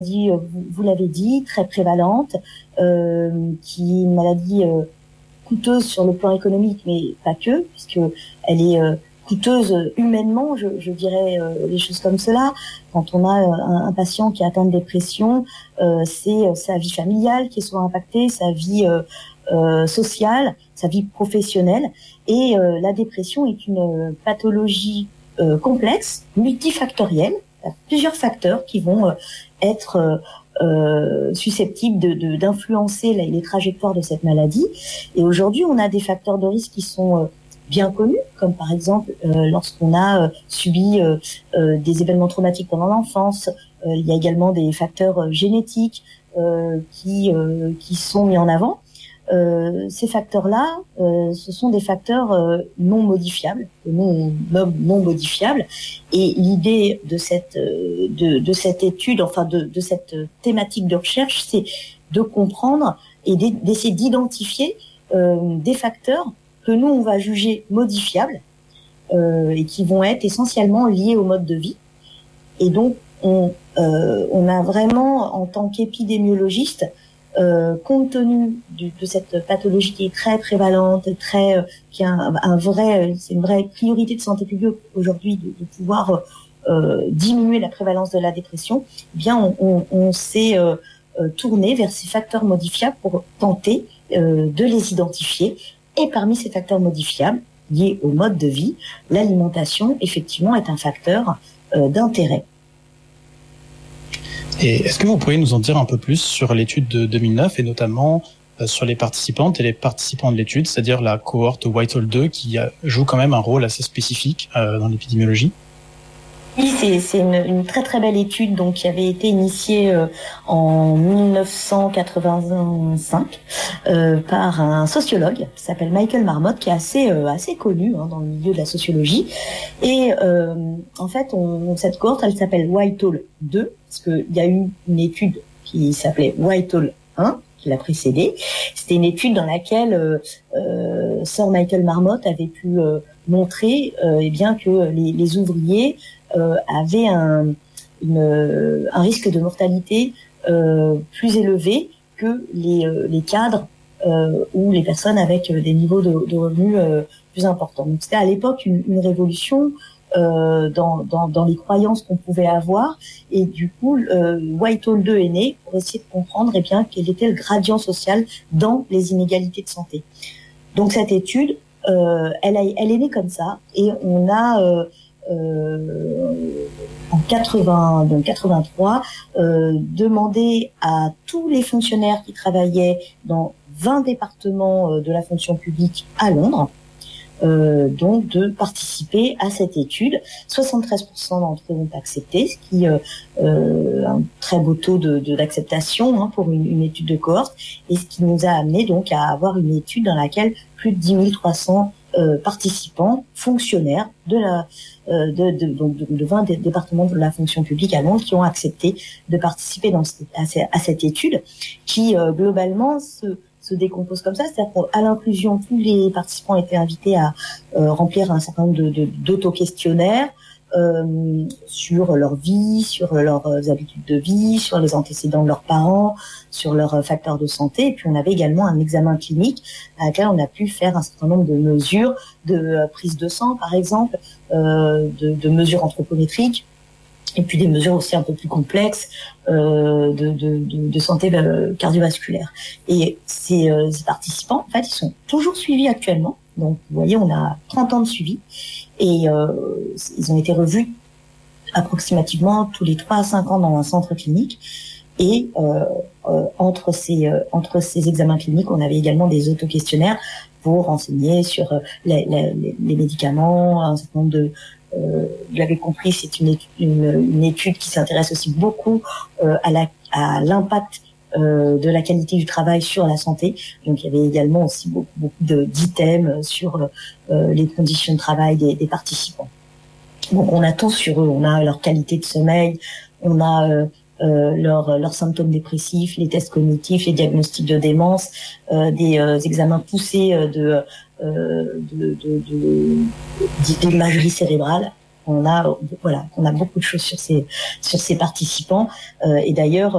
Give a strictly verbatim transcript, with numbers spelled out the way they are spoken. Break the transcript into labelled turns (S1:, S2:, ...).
S1: Vous, vous l'avez dit, très prévalente, euh, qui est une maladie euh, coûteuse sur le plan économique, mais pas que, puisque elle est euh, coûteuse humainement, je, je dirais euh, les choses comme cela. Quand on a un, un patient qui est atteint de dépression, euh, c'est euh, sa vie familiale qui est souvent impactée, sa vie euh, euh, sociale, sa vie professionnelle, et euh, la dépression est une pathologie euh, complexe, multifactorielle. Il y a plusieurs facteurs qui vont euh, être euh, euh, susceptibles de, de, d'influencer les, les trajectoires de cette maladie. Et aujourd'hui, on a des facteurs de risque qui sont euh, bien connus, comme par exemple euh, lorsqu'on a euh, subi euh, euh, des événements traumatiques pendant l'enfance. Euh, il y a également des facteurs euh, génétiques euh, qui, euh, qui sont mis en avant. Euh, ces facteurs-là, euh, ce sont des facteurs euh, non modifiables, non, non, non modifiables. Et l'idée de cette euh, de, de cette étude, enfin de, de cette thématique de recherche, c'est de comprendre et d'essayer d'identifier euh, des facteurs que nous on va juger modifiables euh, et qui vont être essentiellement liés au mode de vie. Et donc on euh, on a vraiment, en tant qu'épidémiologiste, Euh, compte tenu du, de cette pathologie qui est très prévalente, très, euh, qui a un, un vrai, c'est une vraie priorité de santé publique aujourd'hui de, de pouvoir euh, diminuer la prévalence de la dépression, eh bien on, on, on s'est euh, tourné vers ces facteurs modifiables pour tenter euh, de les identifier. Et parmi ces facteurs modifiables liés au mode de vie, l'alimentation effectivement est un facteur euh, d'intérêt.
S2: Et est-ce que vous pourriez nous en dire un peu plus sur l'étude de deux mille neuf et notamment euh, sur les participantes et les participants de l'étude, c'est-à-dire la cohorte Whitehall deux qui a, joue quand même un rôle assez spécifique euh, dans l'épidémiologie?
S1: Oui, c'est, c'est une, une très très belle étude donc qui avait été initiée euh, en dix-neuf cent quatre-vingt-cinq euh, par un sociologue qui s'appelle Michael Marmot, qui est assez euh, assez connu hein, dans le milieu de la sociologie. Et euh, en fait, on, cette cohorte, elle s'appelle Whitehall deux parce qu'il y a eu une étude qui s'appelait Whitehall un qui l'a précédée. C'était une étude dans laquelle euh, euh, Sir Michael Marmot avait pu euh, montrer euh, eh bien que les, les ouvriers Euh, avait un, une, un risque de mortalité euh, plus élevé que les, euh, les cadres euh, ou les personnes avec des niveaux de, de revenus euh, plus importants. Donc c'était à l'époque une, une révolution euh, dans, dans, dans les croyances qu'on pouvait avoir, et du coup euh, Whitehall deux est né pour essayer de comprendre eh bien quel était le gradient social dans les inégalités de santé. Donc cette étude, euh, elle, a, elle est née comme ça, et on a euh, Euh, en quatre-vingts, donc quatre-vingt-trois, euh, demander à tous les fonctionnaires qui travaillaient dans vingt départements euh, de la fonction publique à Londres, euh, donc de participer à cette étude. soixante-treize pour cent d'entre eux ont accepté, ce qui euh, euh, un très beau taux de, de d'acceptation hein, pour une, une étude de cohorte, et ce qui nous a amené donc à avoir une étude dans laquelle plus de dix mille trois cents Euh, participants, fonctionnaires de la euh, de, de, donc de, de vingt départements de la fonction publique à Londres qui ont accepté de participer dans ce, à, à cette étude qui euh, globalement se, se décompose comme ça, c'est-à-dire qu'à l'inclusion tous les participants étaient invités à euh, remplir un certain nombre de, de, d'auto-questionnaires euh, sur leur vie, sur leurs habitudes de vie, sur les antécédents de leurs parents, sur leurs facteurs de santé. Et puis on avait également un examen clinique à laquelle on a pu faire un certain nombre de mesures de euh, prise de sang, par exemple, euh, de, de mesures anthropométriques, et puis des mesures aussi un peu plus complexes euh, de, de, de, de santé euh, cardiovasculaire. Et ces, euh, ces participants, en fait, ils sont toujours suivis actuellement. Donc, vous voyez, on a trente ans de suivi, et euh, ils ont été revus approximativement tous les trois à cinq ans dans un centre clinique. Et euh, euh, entre ces euh, entre ces examens cliniques, on avait également des auto-questionnaires pour renseigner sur euh, les, les, les médicaments, un certain nombre de euh, vous l'avez compris, c'est une étude, une, une étude qui s'intéresse aussi beaucoup euh, à la à l'impact euh, de la qualité du travail sur la santé. Donc il y avait également aussi beaucoup beaucoup de d'items sur euh, les conditions de travail des, des participants. Donc on a tout sur eux, on a leur qualité de sommeil, on a euh, Euh, leurs leurs symptômes dépressifs, les tests cognitifs, les diagnostics de démence, euh, des euh, examens poussés euh, de, euh, de, de, de d'imagerie cérébrale. on a voilà, on a beaucoup de choses sur ces sur ces participants. Euh, et d'ailleurs,